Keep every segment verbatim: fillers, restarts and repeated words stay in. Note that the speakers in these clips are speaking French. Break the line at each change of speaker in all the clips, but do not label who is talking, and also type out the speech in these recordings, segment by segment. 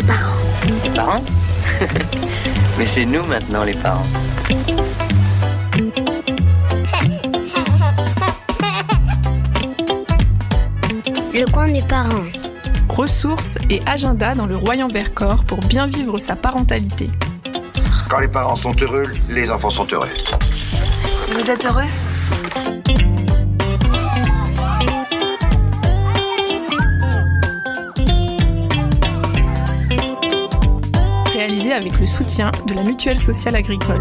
parents.
Les parents? Mais c'est nous maintenant les parents.
Le coin des parents.
Ressources et agenda dans le Royan Vercors pour bien vivre sa parentalité.
Quand les parents sont heureux, les enfants sont heureux.
Vous êtes heureux?
Réalisé avec le soutien de la Mutuelle sociale agricole.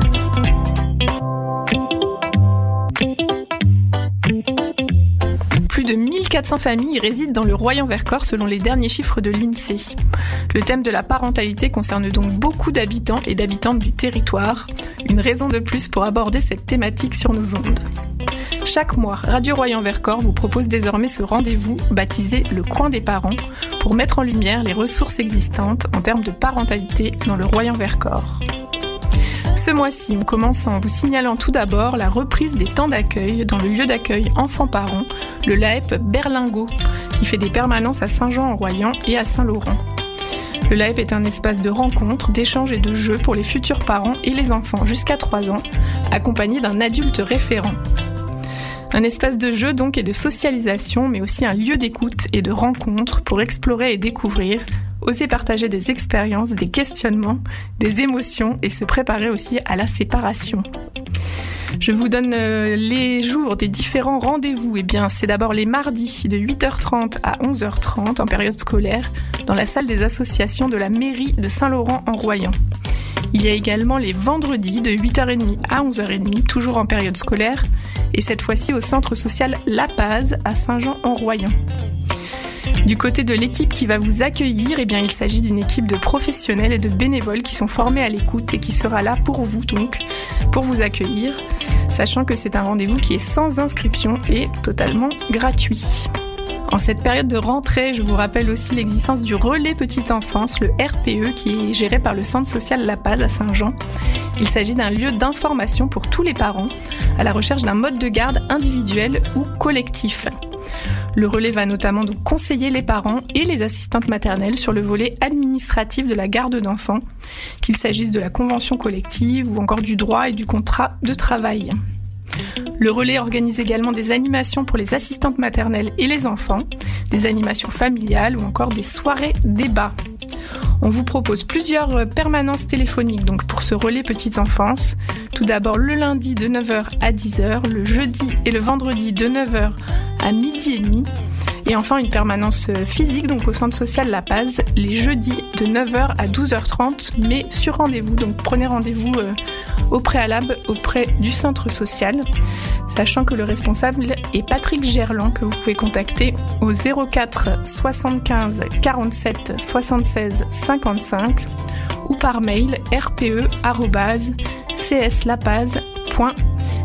Plus de mille quatre cents familles résident dans le Royan Vercors selon les derniers chiffres de l'INSEE. Le thème de la parentalité concerne donc beaucoup d'habitants et d'habitantes du territoire. Une raison de plus pour aborder cette thématique sur nos ondes. Chaque mois, Radio Royan Vercors vous propose désormais ce rendez-vous baptisé Le Coin des parents pour mettre en lumière les ressources existantes en termes de parentalité dans le Royan Vercors. Ce mois-ci, on commence en vous signalant tout d'abord la reprise des temps d'accueil dans le lieu d'accueil enfants-parents, le L A E P Berlingot, qui fait des permanences à Saint-Jean-en-Royan et à Saint-Laurent. Le L A E P est un espace de rencontre, d'échange et de jeu pour les futurs parents et les enfants jusqu'à trois ans, accompagnés d'un adulte référent. Un espace de jeu donc et de socialisation, mais aussi un lieu d'écoute et de rencontre pour explorer et découvrir, oser partager des expériences, des questionnements, des émotions et se préparer aussi à la séparation. Je vous donne euh, les jours des différents rendez-vous. Eh bien, c'est d'abord les mardis de huit heures trente à onze heures trente en période scolaire dans la salle des associations de la mairie de Saint-Laurent-en-Royan. Il y a également les vendredis de huit heures trente à onze heures trente, toujours en période scolaire, et cette fois-ci au centre social La Paz à Saint-Jean-en-Royan. Du côté de l'équipe qui va vous accueillir, eh bien, il s'agit d'une équipe de professionnels et de bénévoles qui sont formés à l'écoute et qui sera là pour vous, donc, pour vous accueillir, sachant que c'est un rendez-vous qui est sans inscription et totalement gratuit. En cette période de rentrée, je vous rappelle aussi l'existence du relais petite enfance, le R P E, qui est géré par le centre social La Paz à Saint-Jean. Il s'agit d'un lieu d'information pour tous les parents, à la recherche d'un mode de garde individuel ou collectif. Le relais va notamment donc conseiller les parents et les assistantes maternelles sur le volet administratif de la garde d'enfants, qu'il s'agisse de la convention collective ou encore du droit et du contrat de travail. Le relais organise également des animations pour les assistantes maternelles et les enfants, des animations familiales ou encore des soirées débats. On vous propose plusieurs permanences téléphoniques donc pour ce relais petite enfance. Tout d'abord le lundi de neuf heures à dix heures, le jeudi et le vendredi de neuf heures à midi et demi. Et enfin une permanence physique donc au centre social La Paz les jeudis de neuf heures à douze heures trente, mais sur rendez-vous. Donc prenez rendez-vous euh, au préalable auprès du centre social, sachant que le responsable est Patrick Gerland, que vous pouvez contacter au zéro quatre soixante-quinze quarante-sept soixante-seize cinquante-cinq ou par mail r p e arobase c s lapaz point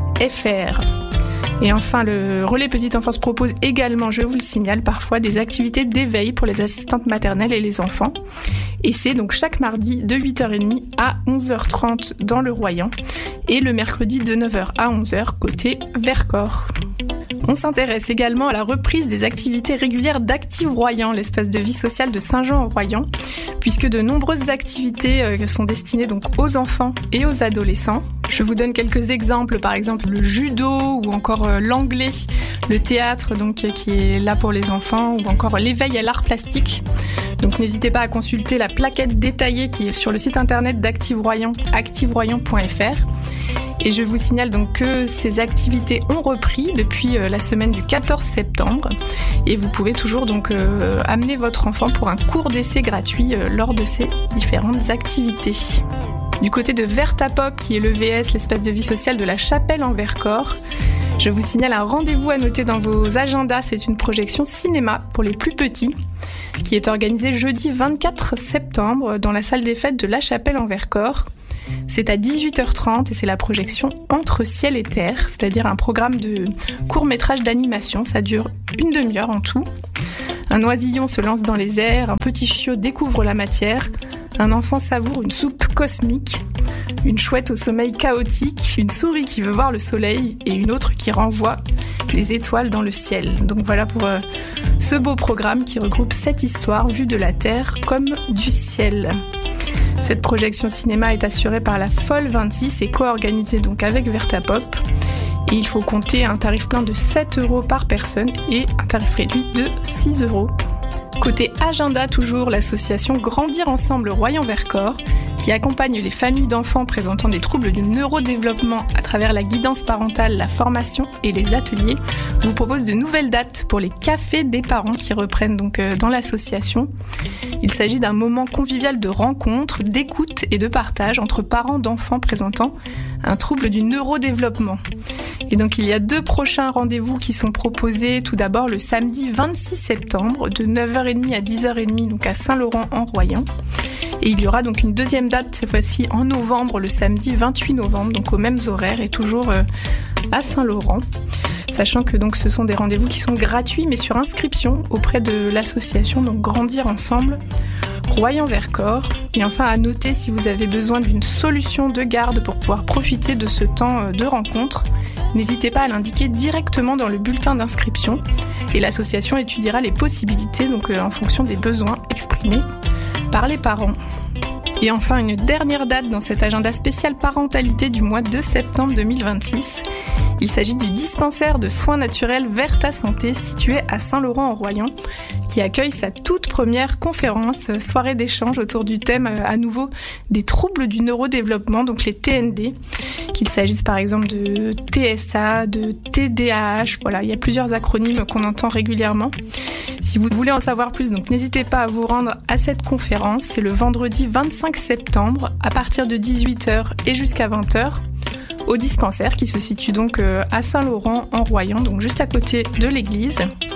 f r. Et enfin, le relais petite enfance propose également, je vous le signale, parfois des activités d'éveil pour les assistantes maternelles et les enfants. Et c'est donc chaque mardi de huit heures trente à onze heures trente dans le Royan et le mercredi de neuf heures à onze heures côté Vercors. On s'intéresse également à la reprise des activités régulières d'Active Royan, l'espace de vie sociale de Saint-Jean-en-Royan, puisque de nombreuses activités sont destinées donc aux enfants et aux adolescents. Je vous donne quelques exemples, par exemple le judo ou encore l'anglais, le théâtre donc qui est là pour les enfants ou encore l'éveil à l'art plastique. Donc n'hésitez pas à consulter la plaquette détaillée qui est sur le site internet d'Active Royan, active royan point f r. Et je vous signale donc que ces activités ont repris depuis la semaine du quatorze septembre et vous pouvez toujours donc euh, amener votre enfant pour un cours d'essai gratuit euh, lors de ces différentes activités. Du côté de Vertapop, qui est le V S, l'espace de vie sociale de la Chapelle en Vercors, je vous signale un rendez-vous à noter dans vos agendas. C'est une projection cinéma pour les plus petits qui est organisée jeudi vingt-quatre septembre dans la salle des fêtes de la Chapelle en Vercors. C'est à dix-huit heures trente et c'est la projection Entre ciel et terre, c'est-à-dire un programme de court-métrage d'animation. Ça dure une demi-heure en tout. Un oisillon se lance dans les airs, un petit chiot découvre la matière, un enfant savoure une soupe cosmique, une chouette au sommeil chaotique, une souris qui veut voir le soleil et une autre qui renvoie les étoiles dans le ciel. Donc voilà pour euh, ce beau programme qui regroupe sept histoires vues de la Terre comme du ciel. Cette projection cinéma est assurée par la Folle vingt-six et co-organisée donc avec Vertapop. Et il faut compter un tarif plein de sept euros par personne et un tarif réduit de six euros. Côté agenda, toujours l'association Grandir Ensemble Royan-Vercors, qui accompagne les familles d'enfants présentant des troubles du neurodéveloppement à travers la guidance parentale, la formation et les ateliers, vous propose de nouvelles dates pour les cafés des parents qui reprennent donc dans l'association. Il s'agit d'un moment convivial de rencontre, d'écoute et de partage entre parents d'enfants présentant un trouble du neurodéveloppement. Et donc il y a deux prochains rendez-vous qui sont proposés. Tout d'abord le samedi vingt-six septembre de neuf heures trente à dix heures trente donc à Saint-Laurent-en-Royan. Et il y aura donc une deuxième date cette fois-ci en novembre, le samedi vingt-huit novembre, donc aux mêmes horaires et toujours euh, à Saint-Laurent. Sachant que donc ce sont des rendez-vous qui sont gratuits mais sur inscription auprès de l'association donc Grandir Ensemble Royan-Vercors. Et enfin à noter, si vous avez besoin d'une solution de garde pour pouvoir profiter de ce temps de rencontre, n'hésitez pas à l'indiquer directement dans le bulletin d'inscription et l'association étudiera les possibilités donc en fonction des besoins exprimés par les parents. Et enfin une dernière date dans cet agenda spécial parentalité du mois de septembre deux mille vingt-six. Il s'agit du dispensaire de soins naturels Verta Santé situé à Saint-Laurent-en-Royan qui accueille sa toute première conférence, soirée d'échange autour du thème à nouveau des troubles du neurodéveloppement, donc les T N D, qu'il s'agisse par exemple de T S A, de T D A H, voilà, il y a plusieurs acronymes qu'on entend régulièrement. Si vous voulez en savoir plus, donc n'hésitez pas à vous rendre à cette conférence, c'est le vendredi vingt-cinq septembre à partir de dix-huit heures et jusqu'à vingt heures. Au dispensaire qui se situe donc à Saint-Laurent-en-Royan, donc juste à côté de l'église.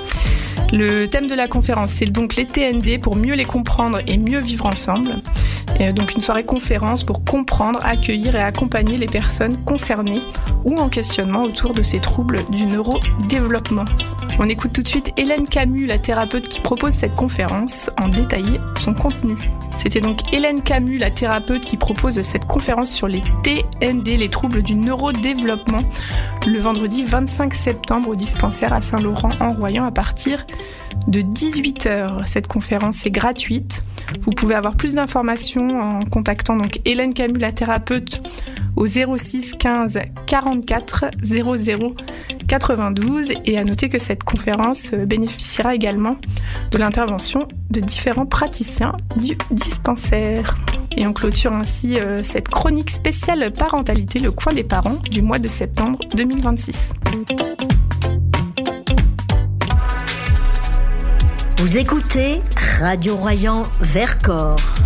Le thème de la conférence, c'est donc les T N D pour mieux les comprendre et mieux vivre ensemble. Et donc une soirée conférence pour comprendre, accueillir et accompagner les personnes concernées ou en questionnement autour de ces troubles du neurodéveloppement. On écoute tout de suite Hélène Camus, la thérapeute qui propose cette conférence, en détailler son contenu. C'était donc Hélène Camus, la thérapeute qui propose cette conférence sur les T N D, les troubles du neurodéveloppement, le vendredi vingt-cinq septembre au dispensaire à Saint-Laurent-en-Royan à partir de dix-huit heures. Cette conférence est gratuite. Vous pouvez avoir plus d'informations en contactant donc Hélène Camus, la thérapeute, au zéro six quinze quarante-quatre zéro zéro quatre-vingt-douze. Et à noter que cette conférence bénéficiera également de l'intervention de différents praticiens du dispensaire. Et on clôture ainsi euh, cette chronique spéciale parentalité, le coin des parents du mois de septembre deux mille vingt-six.
Vous écoutez Radio Royan Vercors.